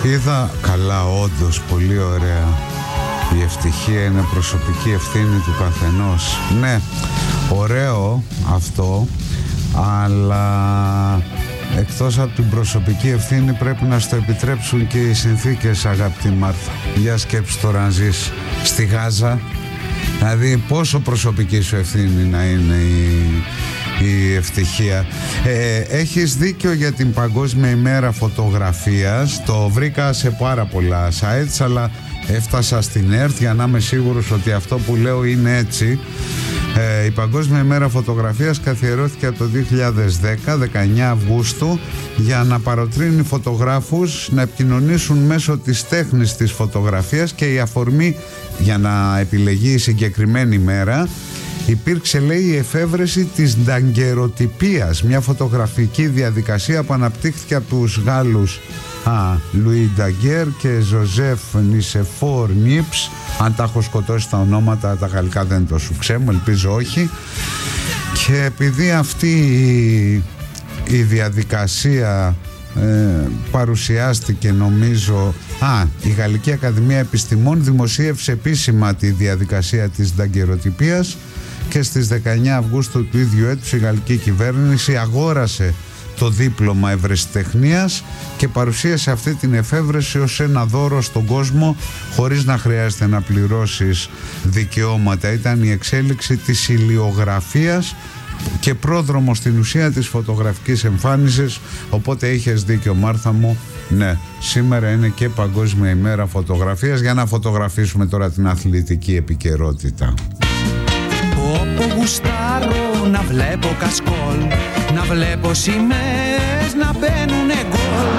Είδα, καλά, όντως, πολύ ωραία. Η ευτυχία είναι προσωπική ευθύνη του καθενός. Ναι, ωραίο αυτό, αλλά εκτός από την προσωπική ευθύνη πρέπει να στο επιτρέψουν και οι συνθήκες, αγαπητή Μάρθα. Για σκέψου τώρα να ζεις στη Γάζα. Δηλαδή πόσο προσωπική σου ευθύνη να είναι η ευτυχία. Έχεις δίκιο για την Παγκόσμια ημέρα φωτογραφίας. Το βρήκα σε πάρα πολλά sites, αλλά έφτασα στην ΕΡΤ για να είμαι σίγουρος ότι αυτό που λέω είναι έτσι. Η Παγκόσμια ημέρα φωτογραφίας καθιερώθηκε από το 2010, 19 Αυγούστου, για να παροτρύνει φωτογράφους να επικοινωνήσουν μέσω της τέχνης της φωτογραφίας, και η αφορμή για να επιλεγεί η συγκεκριμένη ημέρα υπήρξε, λέει, η εφεύρεση της νταγκεροτυπίας, μια φωτογραφική διαδικασία που αναπτύχθηκε από τους Γάλλους Λουί Νταγκέρ και Ζωζέφ Νισεφόρ Νίψ. Αν τα έχω σκοτώσει τα ονόματα, τα γαλλικά δεν το σου ξέμω, ελπίζω όχι. Και επειδή αυτή η διαδικασία παρουσιάστηκε, νομίζω, η Γαλλική Ακαδημία Επιστημών δημοσίευσε επίσημα τη διαδικασία της νταγκεροτυπίας, και στις 19 Αυγούστου του ίδιου έτους η γαλλική κυβέρνηση αγόρασε το δίπλωμα ευρεσιτεχνίας και παρουσίασε αυτή την εφεύρεση ως ένα δώρο στον κόσμο, χωρίς να χρειάζεται να πληρώσεις δικαιώματα. Ήταν η εξέλιξη της ηλιογραφίας και πρόδρομο στην ουσία της φωτογραφικής εμφάνισης. Οπότε είχες δίκιο, Μάρθα μου. Ναι, σήμερα είναι και Παγκόσμια ημέρα φωτογραφίας. Για να φωτογραφίσουμε τώρα την αθλητική επικαιρότητα. Όπου γουστάρω να βλέπω κασκόλ, να βλέπω σημαίες να μπαίνουνε γκολ.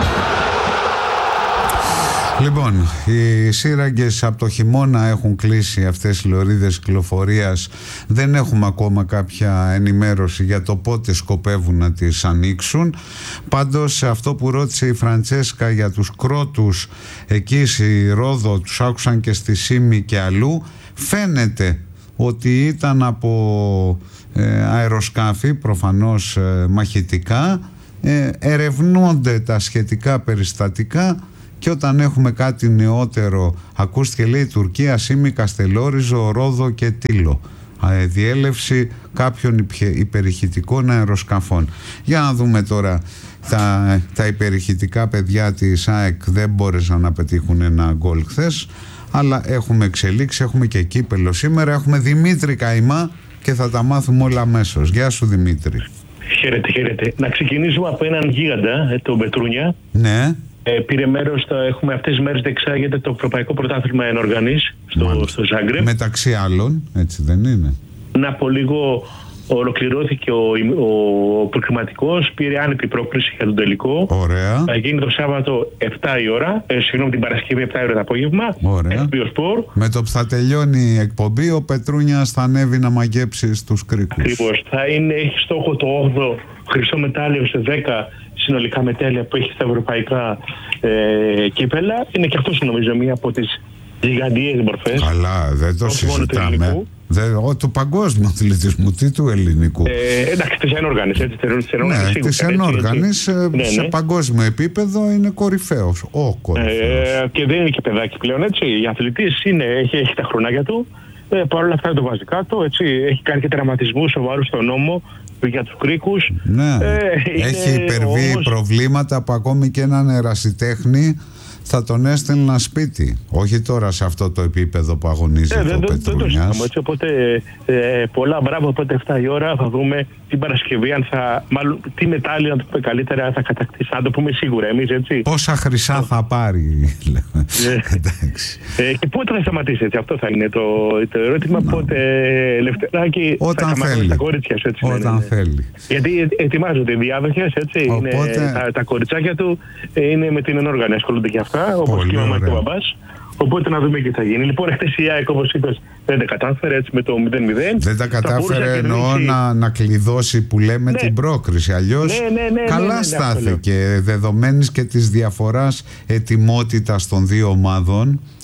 Λοιπόν, οι σύραγγες από το χειμώνα έχουν κλείσει αυτές οι λωρίδες κυκλοφορίας. Δεν έχουμε ακόμα κάποια ενημέρωση για το πότε σκοπεύουν να τις ανοίξουν. Πάντως, αυτό που ρώτησε η Φραντσέσκα για τους κρότους εκεί στη Ρόδο, τους άκουσαν και στη Σύμη και αλλού, φαίνεται ότι ήταν από αεροσκάφη, προφανώς μαχητικά. Ερευνούνται τα σχετικά περιστατικά, και όταν έχουμε κάτι νεότερο, ακούστηκε, λέει, Τουρκία, Σύμη, Καστελόριζο, Ρόδο και Τήλο, διέλευση κάποιων υπερηχητικών αεροσκαφών. Για να δούμε τώρα. Τα υπερηχητικά παιδιά της ΑΕΚ δεν μπόρεσαν να πετύχουν ένα γκολ χθες, αλλά έχουμε εξελίξει, έχουμε και κύπελο σήμερα. Έχουμε Δημήτρη Καϊμά και θα τα μάθουμε όλα αμέσως. Γεια σου, Δημήτρη. Χαίρετε, χαίρετε. Να ξεκινήσουμε από έναν γίγαντα, τον Πετρούνια. Ναι. Πήρε μέρος, έχουμε αυτές τις μέρες διεξάγεται το Ευρωπαϊκό Πρωτάθλημα εν οργανής στο Ζάγκρεπ. Μεταξύ άλλων, έτσι δεν είναι? Να από λίγο ολοκληρώθηκε ο προκριματικός, πήρε άνετη πρόκριση για τον τελικό. Ωραία. Θα γίνει το Σάββατο 7 η ώρα, την Παρασκευή 7 η ώρα το απόγευμα. Ωραία. Με το που θα τελειώνει η εκπομπή, ο Πετρούνιας θα ανέβει να μαγέψει στους κρίκους. Ακριβώς. Έχει στόχο το 8ο χρυσό μετάλλιο σε 10 συνολικά μετάλλια που έχει στα ευρωπαϊκά κύπελα. Είναι και αυτός, νομίζω, μία από τις γιγαντιές μορφές. Καλά, δεν το συζητάμε. Του παγκόσμιου αθλητισμού, τι του ελληνικού? Εντάξει, της ενόργανης, έτσι. Ναι, της ενόργανης σε παγκόσμιο επίπεδο είναι κορυφαίος. Και δεν είναι και παιδάκι πλέον, έτσι. Η αθλητής έχει τα χρονάκια του. Παρ' όλα αυτά το βάζει κάτω, έτσι. Έχει κάνει και τραυματισμούς σοβαρούς στον νόμο για τους κρίκους. Ναι. Έχει υπερβεί προβλήματα που ακόμη και έναν ερασιτέχνη θα τον έστελνα σπίτι. Όχι τώρα σε αυτό το επίπεδο που αγωνίζεται ο Πετρούνιας. Οπότε πολλά μπράβο. Οπότε 7 η ώρα θα δούμε την Παρασκευή τι μετάλλιο, να το πούμε καλύτερα, θα κατακτήσει. Να το πούμε σίγουρα εμείς, έτσι. Πόσα χρυσά θα πάρει. Και πότε θα σταματήσει, έτσι. Αυτό θα είναι το ερώτημα. Πότε, Λευτεράκη, όταν θα θέλει. Τα κορίτσια σου, έτσι. Όταν θέλει. Γιατί ετοιμάζονται οι διάδοχες, έτσι. Τα κοριτσάκια του είναι με την ενόργανη, ασχολούνται και αυτά. Όπως και ο μαμά και ο μπαμπάς. Οπότε να δούμε τι θα γίνει. Λοιπόν, χτες η ΑΕΚ, όπως είπες, δεν τα κατάφερε, έτσι, με το 0-0. Δεν τα κατάφερε, εννοώ, να κλειδώσει, που λέμε, την πρόκριση. Αλλιώς καλά στάθηκε, δεδομένης και της διαφοράς ετοιμότητας των δύο ομάδων.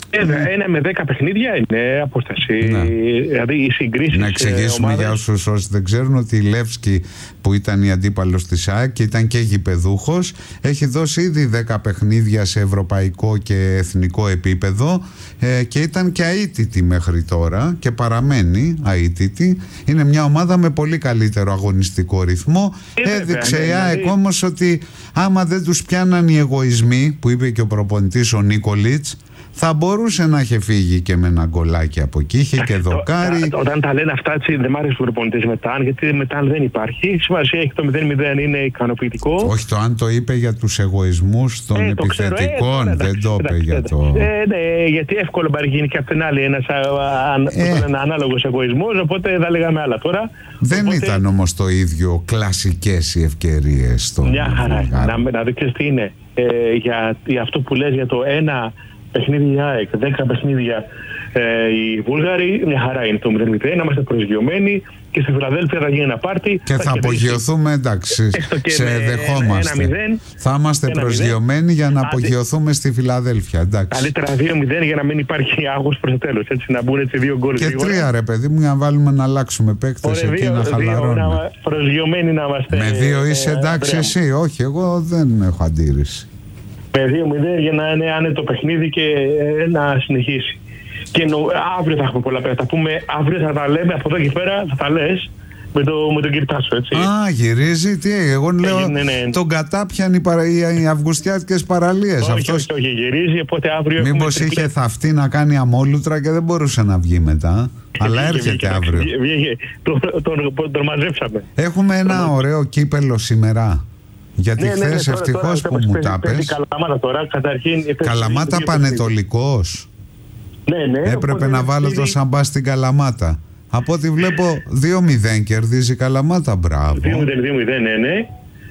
Ένα με 10 παιχνίδια είναι απόσταση. Ναι. Δηλαδή οι συγκρίσεις. Να εξηγήσουμε για όσους δεν ξέρουν ότι η Λεύσκη, που ήταν η αντίπαλος της ΑΕΚ και ήταν και γηπεδούχος, έχει δώσει ήδη 10 παιχνίδια σε ευρωπαϊκό και εθνικό επίπεδο και ήταν και αίτητη μέχρι τώρα και παραμένει αίτητη. Είναι μια ομάδα με πολύ καλύτερο αγωνιστικό ρυθμό. Έδειξε η ΑΕΚ όμως ότι άμα δεν τους πιάναν οι εγωισμοί, που είπε και ο προπονητής ο Νίκολιτς, θα μπορούσε να είχε φύγει και με ένα γκολάκι από εκεί, είχε και δοκάρι. Όταν τα λένε αυτά, έτσι, δεν μ' αρέσει ο προπονητής μετά, γιατί μετά δεν υπάρχει. Σημασία έχει το 0-0, είναι ικανοποιητικό. Όχι, το αν το είπε για τους εγωισμούς των επιθετικών, δεν το είπε για το. Ναι, γιατί εύκολο μπορεί να γίνει και απ' την άλλη ένας ανάλογος εγωισμός, οπότε θα λέγαμε άλλα τώρα. Δεν ήταν όμως το ίδιο κλασικές οι ευκαιρίες. Μια χαρά. Να δείξεις τι είναι. Για αυτό που λες για το ένα παιχνίδι η ΑΕΚ, 10 παιχνίδια οι Βούλγαροι, μια χαρά είναι το 0-0, να είμαστε προσγειωμένοι και στη Φιλαδέλφια θα γίνει ένα πάρτι. Και θα απογειωθούμε, εντάξει, σε δεχόμαστε. Θα είμαστε προσγειωμένοι για να απογειωθούμε στη Φιλαδέλφια, εντάξει. Καλύτερα 2-0 για να μην υπάρχει άγχος προς το τέλος, έτσι, να μπουν έτσι 2 γκολ. Και 3 ρε παιδί μου, για να βάλουμε να αλλάξουμε παίκτες εκεί, να χαλαρώνουμε. Προσγειωμένοι να είμαστε. Με 2 είσαι εντάξει εσύ, όχι, εγώ δεν έχω αντίρρηση. Με 2-0 για να είναι άνετο το παιχνίδι και να συνεχίσει. Και αύριο θα έχουμε πολλά πέρα. Θα πούμε αύριο, θα τα λέμε από εδώ και πέρα, θα τα λες με τον Κυρτάσο, έτσι. Α, γυρίζει, τι, εγώ λέω ναι. Τον κατάπιαν οι αυγουστιάτικες παραλίες. Όχι, γυρίζει, οπότε αύριο. Μήπως είχε θαυτεί να κάνει αμόλουτρα και δεν μπορούσε να βγει μετά. Αλλά έρχεται αύριο. Τον μαζέψαμε. Έχουμε ένα ωραίο κύπελο σήμερα. Γιατί χθες ευτυχώς που μου τα πες. Καλαμάτα Πανετολικός. Ναι. Έπρεπε να βάλω το σαμπά στην Καλαμάτα. Από ό,τι βλέπω 2-0 κερδίζει η Καλαμάτα. Μπράβο. 2-0, ναι.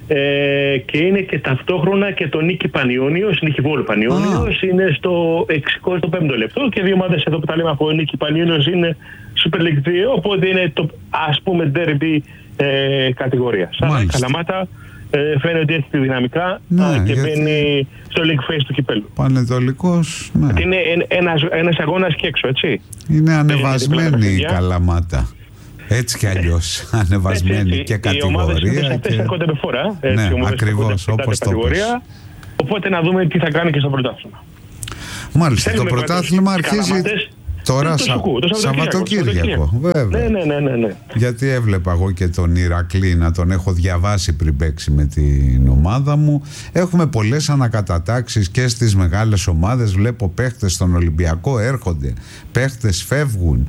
Και είναι και ταυτόχρονα και το Νίκη Πανιόνιος, Νίκη Βόλου Πανιόνιος, είναι στο 65ο λεπτό και 2 ομάδες εδώ που τα λέμε από Νίκη Πανιόνιος είναι Super League 2, οπότε είναι το ας πούμε derby κατηγορία. Σαν Καλαμάτα φαίνεται ότι έχει τη δυναμικά και μπαίνει στο League Phase του κυπέλου. Πανετολικός, ναι. Είναι ένας αγώνας και έξω, έτσι. Είναι ανεβασμένη η Καλαμάτα. Έτσι κι αλλιώς. Ανεβασμένη και κατηγορία. Οι ομάδες έρχονται με φορά. Ναι, ακριβώς, όπως το πες. Οπότε να δούμε τι θα κάνει και στο πρωτάθλημα. Μάλιστα, το πρωτάθλημα αρχίζει τώρα Σαββατοκύριακο. Βέβαια. Ναι. Γιατί έβλεπα εγώ και τον Ηρακλή να τον έχω διαβάσει πριν παίξει με την ομάδα μου. Έχουμε πολλές ανακατατάξεις και στις μεγάλες ομάδες. Βλέπω παίχτες στον Ολυμπιακό έρχονται, παίχτες φεύγουν.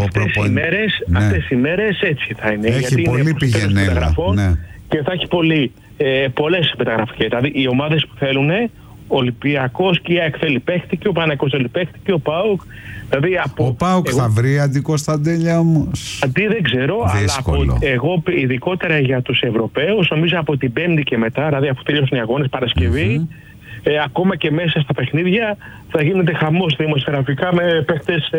Αυτές οι μέρες έτσι θα είναι. Έχει γιατί πολύ πηγενέλα. Ναι. Και θα έχει πολλές μεταγραφικές. Δηλαδή οι ομάδες που θέλουν, Ολυμπιακός και η ΑΕΚ θέλει παίχτη και ο Παναθηναϊκός θέλει παίχτη και ο ΠΑΟΚ. Δηλαδή ο ΠΑΟΚ θα βρει αντικοσταντέλια όμως. Αντί δεν ξέρω, δύσκολο. Αλλά εγώ ειδικότερα για τους Ευρωπαίους, νομίζω από την Πέμπτη και μετά, δηλαδή αφού τελειώσουν οι αγώνες Παρασκευή, ακόμα και μέσα στα παιχνίδια θα γίνεται χαμός δημοσιογραφικά με παίχτες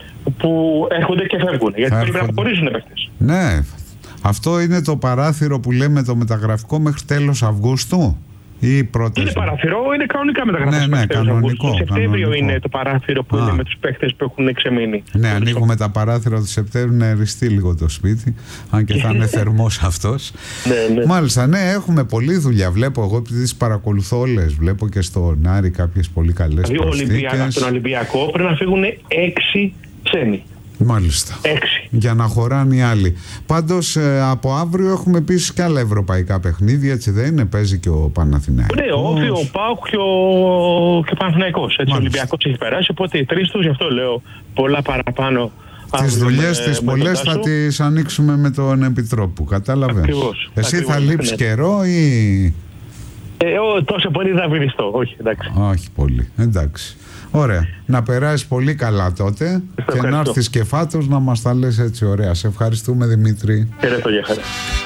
που έρχονται και φεύγουν. Γιατί πρέπει να αποχωρήσουν παίχτες. Ναι, αυτό είναι το παράθυρο που λέμε το μεταγραφικό μέχρι τέλος Αυγούστου. Είναι παράθυρο, είναι κανονικά μεταγραφές. Ναι, κανονικό. Το Σεπτέμβριο είναι το παράθυρο που είναι με τους παίχτες που έχουν εξεμείνει. Ναι, ανοίγουμε τα παράθυρα του Σεπτέμβριου να εριστεί λίγο το σπίτι, αν και θα είναι θερμός αυτός. Ναι. Μάλιστα, ναι, έχουμε πολλή δουλειά. Βλέπω εγώ, επειδή τις παρακολουθώ όλες, βλέπω και στον Άρη κάποιες πολύ καλές προσθήκες. Στον Ολυμπιακό πρέπει να φύγουν 6 ξένοι. Μάλιστα. 6. Για να χωράνε οι άλλοι. Πάντως από αύριο έχουμε επίσης και άλλα ευρωπαϊκά παιχνίδια, έτσι δεν είναι? Παίζει και ο Παναθηναϊκός. Ναι, ο ΠΑΟΚ και ο Παναθηναϊκός. Ο Ολυμπιακός έχει περάσει, οπότε οι τρεις τους, γι' αυτό λέω πολλά παραπάνω. Τις δουλειές τις πολλές θα τις ανοίξουμε με τον Επιτρόπου, κατάλαβες. Ακριβώς. Εσύ θα λείψεις καιρό ή... τόσο πολύ θα βυριστώ, όχι, εντάξει. Όχι πολύ, εντάξει. Ωραία. Να περάσεις πολύ καλά τότε και να έρθεις και φάτος να μας τα λες έτσι ωραία. Σε ευχαριστούμε, Δημήτρη. Χαίρετε, για χαρά.